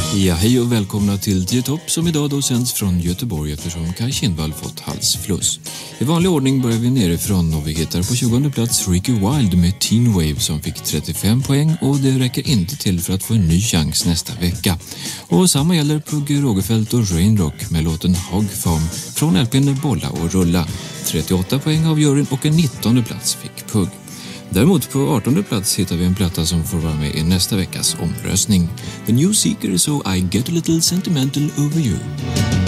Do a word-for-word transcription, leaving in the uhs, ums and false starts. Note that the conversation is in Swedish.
Ja, hej och välkomna till tio topp som idag då sänds från Göteborg eftersom Kaj Kindvall fått halsfluss. I vanlig ordning börjar vi nerifrån och vi hittar på tjugonde plats Ricky Wilde med Teen Wave som fick trettiofem poäng och det räcker inte till för att få en ny chans nästa vecka. Och samma gäller Pugge Rogefeldt och Rainrock med låten Hog Farm från L P:n Bolla och Rulla. trettioåtta poäng av juryn och en nittonde plats fick Pugg. Däremot på artonde plats hittar vi en platta som får vara med i nästa veckas omröstning. The New Seekers och I Get a Little Sentimental Over You.